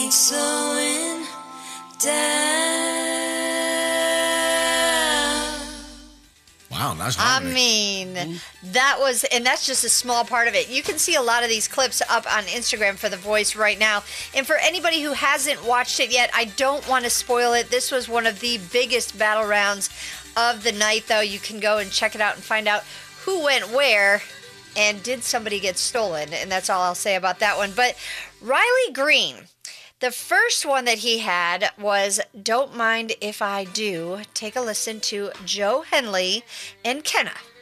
ain't slowing down. Wow, nice I harmony. mean, that was, and that's just a small part of it. You can see a lot of these clips up on Instagram for The Voice right now. And for anybody who hasn't watched it yet, I don't want to spoil it. This was one of the biggest battle rounds of the night, though. You can go and check it out and find out who went where and did somebody get stolen. And that's all I'll say about that one. But Riley Green, the first one that he had was Don't Mind If I Do. Take a listen to Joe Henley and Kenna.